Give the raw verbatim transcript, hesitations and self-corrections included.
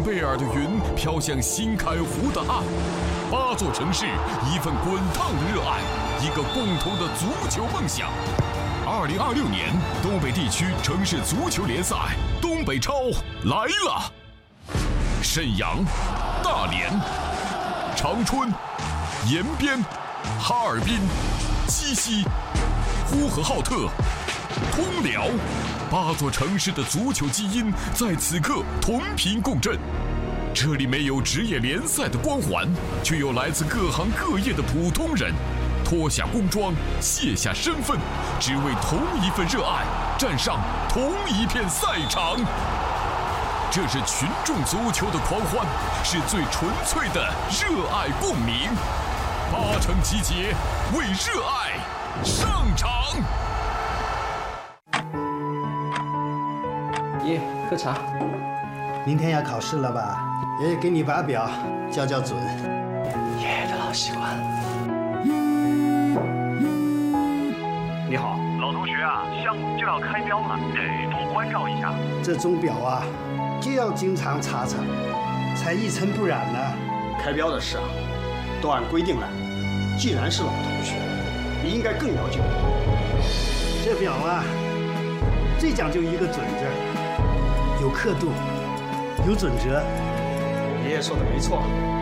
贝尔的云飘向新开湖的岸。八座城市，一份滚烫的热爱，一个共同的足球梦想。二零二六年东北地区城市足球联赛东北超来了！沈阳、大连、长春、延边、哈尔滨、鸡西、呼和浩特、通辽，八座城市的足球基因在此刻同频共振。这里没有职业联赛的光环，却有来自各行各业的普通人，脱下工装，卸下身份，只为同一份热爱，站上同一片赛场。这是群众足球的狂欢，是最纯粹的热爱共鸣。八城集结，为热爱上场。 爷，喝茶。 明天要考试了吧？爷爷给你把表校校准。 爷爷的老习惯。 你好，老同学啊，项目就要开标了，得多关照一下。 这钟表啊，就要经常查查，才一尘不染呢。 开标的事啊，都按规定来。既然是老同学，你应该更了解我。 这表啊，最讲究一个准字，有刻度，有准则。 爷爷说的没错。